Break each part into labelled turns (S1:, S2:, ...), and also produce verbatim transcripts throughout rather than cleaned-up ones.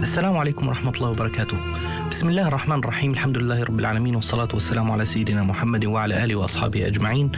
S1: السلام عليكم ورحمة الله وبركاته. بسم الله الرحمن الرحيم، الحمد لله رب العالمين، والصلاة والسلام على سيدنا محمد وعلى آله وأصحابه أجمعين.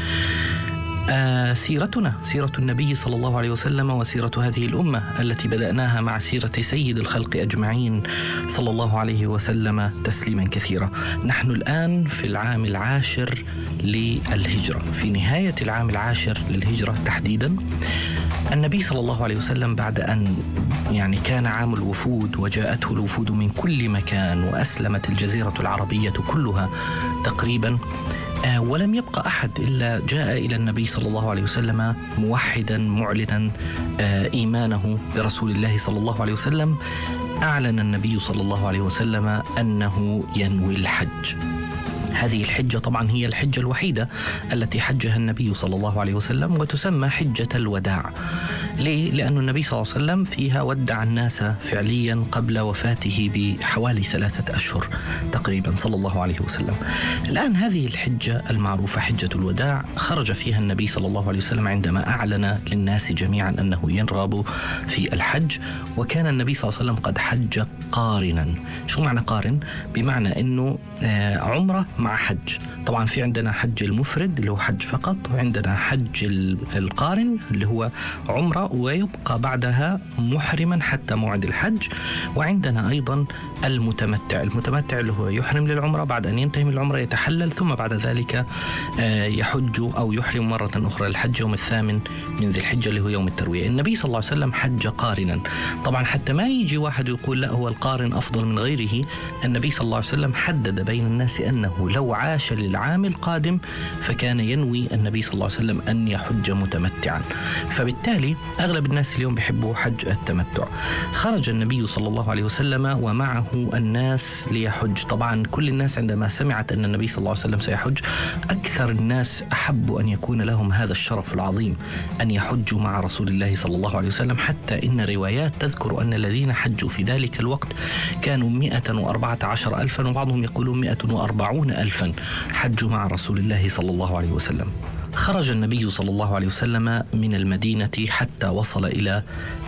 S1: آه سيرتنا سيرة النبي صلى الله عليه وسلم، وسيرة هذه الأمة التي بدأناها مع سيرة سيد الخلق أجمعين صلى الله عليه وسلم تسليما كثيرا. نحن الآن في العام العاشر للهجرة، في نهاية العام العاشر للهجرة تحديدا. النبي صلى الله عليه وسلم بعد أن يعني كان عام الوفود وجاءته الوفود من كل مكان وأسلمت الجزيرة العربية كلها تقريبا، آه ولم يبقى أحد إلا جاء إلى النبي صلى الله عليه وسلم موحدا معلنا آه إيمانه برسول الله صلى الله عليه وسلم. أعلن النبي صلى الله عليه وسلم أنه ينوي الحج. هذه الحجة طبعا هي الحجة الوحيدة التي حجها النبي صلى الله عليه وسلم، وتسمى حجة الوداع. ليه؟ لأن النبي صلى الله عليه وسلم فيها ودع الناس فعليا قبل وفاته بحوالي ثلاثة أشهر تقريبا صلى الله عليه وسلم. الآن هذه الحجة المعروفة حجة الوداع خرج فيها النبي صلى الله عليه وسلم عندما أعلن للناس جميعا أنه يرغب في الحج. وكان النبي صلى الله عليه وسلم قد حج قارنا. شو معنى قارن؟ بمعنى أنه عمرة مع حج. طبعا في عندنا حج المفرد اللي هو حج فقط، وعندنا حج القارن اللي هو عمرة ويبقى بعدها محرما حتى موعد الحج، وعندنا أيضا المتمتع. المتمتع اللي هو يحرم للعمرة، بعد أن ينتهي من العمرة يتحلل، ثم بعد ذلك يحج أو يحرم مرة أخرى الحج يوم الثامن من ذي الحجة اللي هو يوم التروية. النبي صلى الله عليه وسلم حج قارنا. طبعا حتى ما يجي واحد يقول لا هو القارن أفضل من غيره، النبي صلى الله عليه وسلم حدد بين الناس أنه لو عاش للعام القادم فكان ينوي النبي صلى الله عليه وسلم أن يحج متمتعا. فبالتالي أغلب الناس اليوم بيحبوا حج التمتع. خرج النبي صلى الله عليه وسلم ومعه الناس ليحج. طبعا كل الناس عندما سمعت أن النبي صلى الله عليه وسلم سيحج، أكثر الناس أحبوا أن يكون لهم هذا الشرف العظيم أن يحجوا مع رسول الله صلى الله عليه وسلم، حتى إن روايات تذكر أن الذين حجوا في ذلك الوقت كانوا مئة وأربعة عشر ألفا، وبعضهم يقولون مئة وأربعون ألفا حجوا مع رسول الله صلى الله عليه وسلم. خرج النبي صلى الله عليه وسلم من المدينة حتى وصل إلى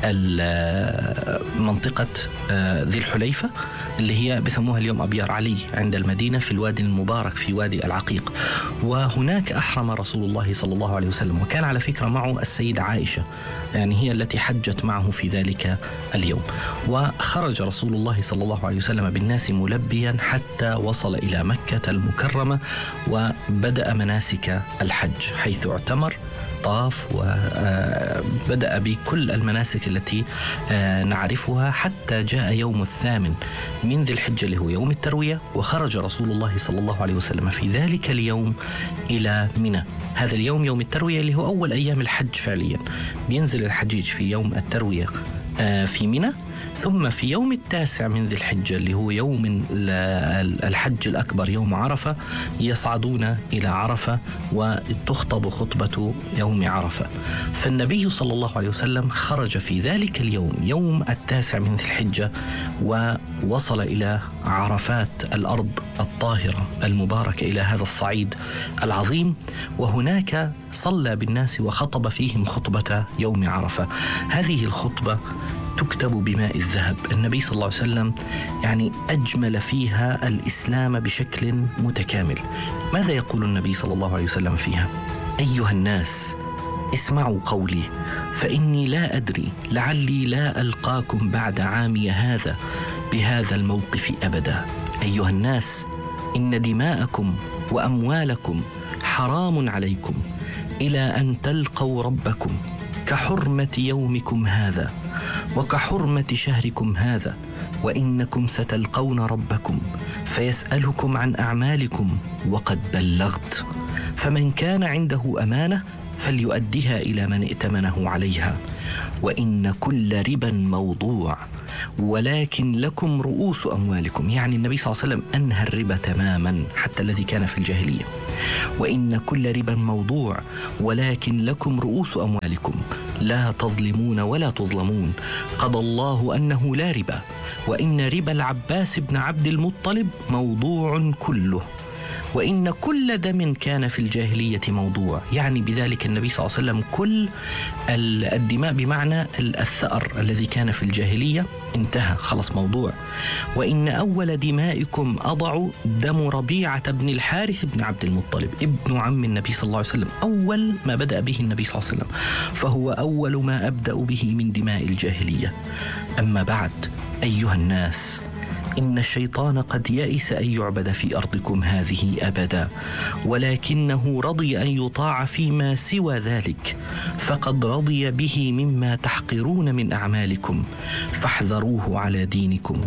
S1: منطقة ذي الحليفة اللي هي بسموها اليوم أبيار علي عند المدينة في الوادي المبارك في وادي العقيق. وهناك أحرم رسول الله صلى الله عليه وسلم، وكان على فكرة معه السيدة عائشة، يعني هي التي حجت معه في ذلك اليوم. وخرج رسول الله صلى الله عليه وسلم بالناس ملبيا حتى وصل إلى مكة المكرمة، وبدأ مناسك الحج حيث اعتمر، طاف، وبدأ بكل المناسك التي نعرفها حتى جاء يوم الثامن من ذي الحجة اللي هو يوم التروية. وخرج رسول الله صلى الله عليه وسلم في ذلك اليوم إلى منى. هذا اليوم يوم التروية اللي هو أول أيام الحج فعليا. بينزل الحجيج في يوم التروية في منى، ثم في يوم التاسع من ذي الحجة اللي هو يوم الحج الأكبر يوم عرفة يصعدون إلى عرفة وتخطب خطبة يوم عرفة. فالنبي صلى الله عليه وسلم خرج في ذلك اليوم يوم التاسع من ذي الحجة ووصل إلى عرفات الأرض الطاهرة المباركة، إلى هذا الصعيد العظيم، وهناك صلى بالناس وخطب فيهم خطبة يوم عرفة. هذه الخطبة تكتب بماء الذهب. النبي صلى الله عليه وسلم يعني أجمل فيها الإسلام بشكل متكامل. ماذا يقول النبي صلى الله عليه وسلم فيها؟ أيها الناس اسمعوا قولي، فإني لا أدري لعلي لا ألقاكم بعد عامي هذا بهذا الموقف أبدا. أيها الناس، إن دماءكم وأموالكم حرام عليكم إلى أن تلقوا ربكم كحرمة يومكم هذا وكحرمة شهركم هذا، وإنكم ستلقون ربكم فيسألكم عن أعمالكم وقد بلغت، فمن كان عنده أمانة فليؤدها إلى من ائتمنه عليها، وإن كل ربا موضوع ولكن لكم رؤوس أموالكم. يعني النبي صلى الله عليه وسلم أنهى الربا تماما حتى الذي كان في الجاهلية. وإن كل ربا موضوع ولكن لكم رؤوس أموالكم لا تظلمون ولا تظلمون، قضى الله أنه لا ربا، وإن ربا العباس بن عبد المطلب موضوع كله، وإن كل دم كان في الجاهلية موضوع، يعني بذلك النبي صلى الله عليه وسلم كل الدماء بمعنى الثأر الذي كان في الجاهلية انتهى خلص موضوع. وإن أول دمائكم أضع دم ربيعة بن الحارث بن عبد المطلب ابن عم النبي صلى الله عليه وسلم، أول ما بدأ به النبي صلى الله عليه وسلم، فهو أول ما أبدأ به من دماء الجاهلية. أما بعد أيها الناس، إن الشيطان قد يئس أن يعبد في أرضكم هذه أبدا، ولكنه رضي أن يطاع فيما سوى ذلك، فقد رضي به مما تحقرون من أعمالكم، فاحذروه على دينكم.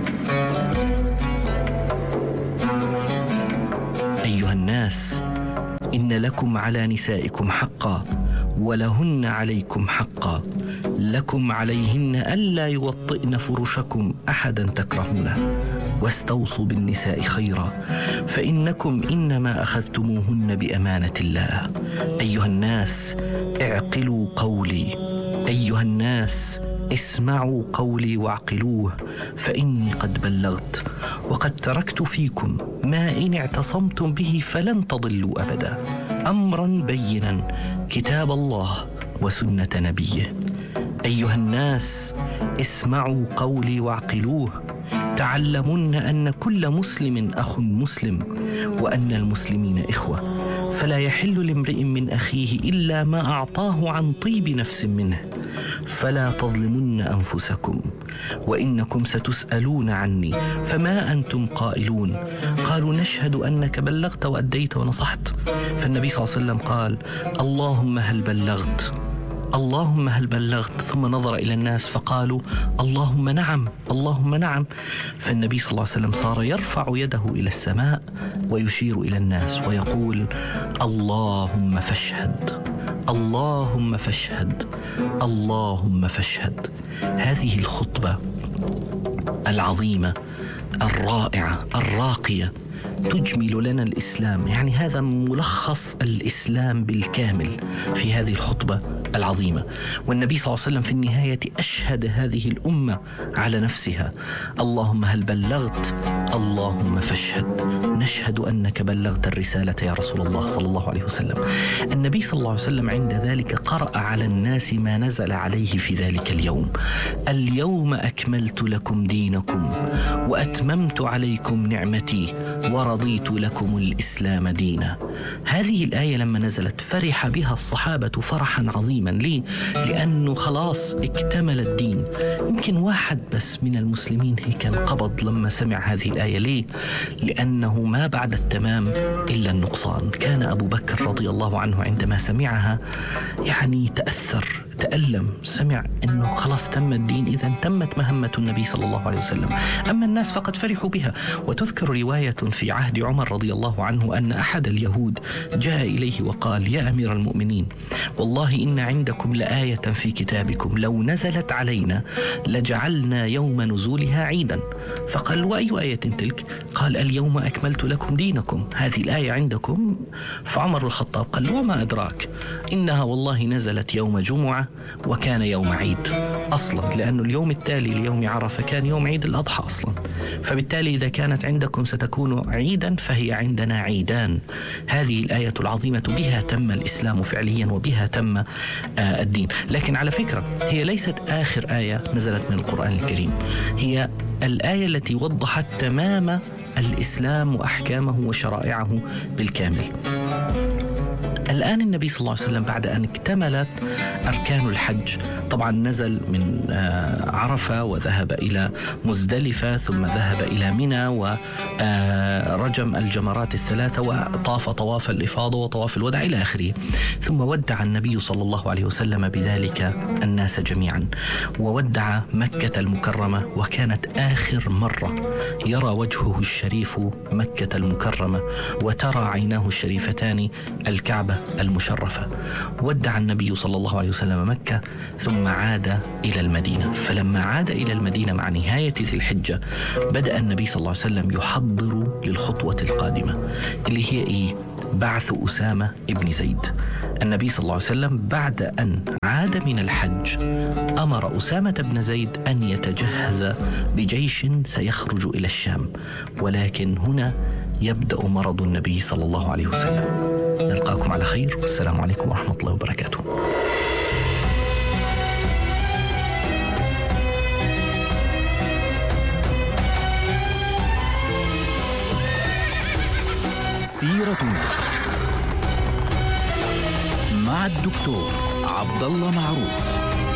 S1: أيها الناس، إن لكم على نسائكم حقا ولهن عليكم حقا، لكم عليهن ألا يوطئن فرشكم أحدا تكرهونه، واستوصوا بالنساء خيرا، فإنكم إنما أخذتموهن بأمانة الله. أيها الناس اعقلوا قولي، أيها الناس اسمعوا قولي واعقلوه، فإني قد بلغت، وقد تركت فيكم ما إن اعتصمتم به فلن تضلوا أبدا، أمرا بينا كتاب الله وسنة نبيه. أيها الناس اسمعوا قولي واعقلوه، تعلمون أن كل مسلم أخ مسلم، وأن المسلمين إخوة، فلا يحل لامرئ من أخيه إلا ما أعطاه عن طيب نفس منه، فلا تظلمن أنفسكم، وإنكم ستسألون عني فما أنتم قائلون. قالوا نشهد أنك بلغت وأديت ونصحت. فالنبي صلى الله عليه وسلم قال اللهم هل بلغت، اللهم هل بلغت، ثم نظر إلى الناس فقالوا اللهم نعم، اللهم نعم. فالنبي صلى الله عليه وسلم صار يرفع يده إلى السماء ويشير إلى الناس ويقول اللهم فاشهد، اللهم فاشهد، اللهم فاشهد. هذه الخطبة العظيمة الرائعة الراقية تجمل لنا الإسلام، يعني هذا ملخص الإسلام بالكامل في هذه الخطبة العظيمة. والنبي صلى الله عليه وسلم في النهاية أشهد هذه الأمة على نفسها، اللهم هل بلغت، اللهم فاشهد، نشهد أنك بلغت الرسالة يا رسول الله صلى الله عليه وسلم. النبي صلى الله عليه وسلم عند ذلك قرأ على الناس ما نزل عليه في ذلك اليوم: اليوم أكملت لكم دينكم وأتممت عليكم نعمتي ورضيت لكم الإسلام دينا. هذه الآية لما نزلت فرح بها الصحابة فرحا عظيما. ليه؟ لأنه خلاص اكتمل الدين. يمكن واحد بس من المسلمين هيك انقبض لما سمع هذه الآية. ليه؟ لأنه ما بعد التمام إلا النقصان. كان أبو بكر رضي الله عنه عندما سمعها يعني تأثر، تألم، سمع أنه خلاص تم الدين، إذا تمت مهمة النبي صلى الله عليه وسلم. أما الناس فقد فرحوا بها. وتذكر رواية في عهد عمر رضي الله عنه أن أحد اليهود جاء إليه وقال: يا أمير المؤمنين، والله إن عندكم لآية في كتابكم لو نزلت علينا لجعلنا يوم نزولها عيدا. فقال: وأي آية تلك؟ قال: اليوم أكملت لكم دينكم، هذه الآية عندكم؟ فعمر الخطاب قال: وما أدراك، إنها والله نزلت يوم جمعة وكان يوم عيد أصلا، لأن اليوم التالي ليوم عرفة كان يوم عيد الأضحى أصلا، فبالتالي إذا كانت عندكم ستكون عيدا فهي عندنا عيدان. هذه الآية العظيمة بها تم الإسلام فعليا وبها تم آه الدين. لكن على فكرة هي ليست آخر آية نزلت من القرآن الكريم، هي الآية التي وضحت تمام الإسلام وأحكامه وشرائعه بالكامل. الآن النبي صلى الله عليه وسلم بعد أن اكتملت أركان الحج، طبعا نزل من عرفة وذهب إلى مزدلفة، ثم ذهب إلى منى ورجم الجمرات الثلاثة وطاف طواف الإفاضة وطواف الوداع إلى آخره. ثم ودع النبي صلى الله عليه وسلم بذلك الناس جميعا، وودع مكة المكرمة، وكانت آخر مرة يرى وجهه الشريف مكة المكرمة وترى عيناه الشريفتان الكعبة المشرفة. ودع النبي صلى الله عليه وسلم مكة ثم عاد إلى المدينة. فلما عاد إلى المدينة مع نهاية ذي الحجة بدأ النبي صلى الله عليه وسلم يحضر للخطوة القادمة اللي هي إيه؟ بعث أسامة ابن زيد. النبي صلى الله عليه وسلم بعد أن عاد من الحج أمر أسامة بن زيد أن يتجهز بجيش سيخرج إلى الشام، ولكن هنا يبدأ مرض النبي صلى الله عليه وسلم. نلقاكم على خير، والسلام عليكم ورحمة الله وبركاته.
S2: سيرتنا مع الدكتور عبد الله معروف.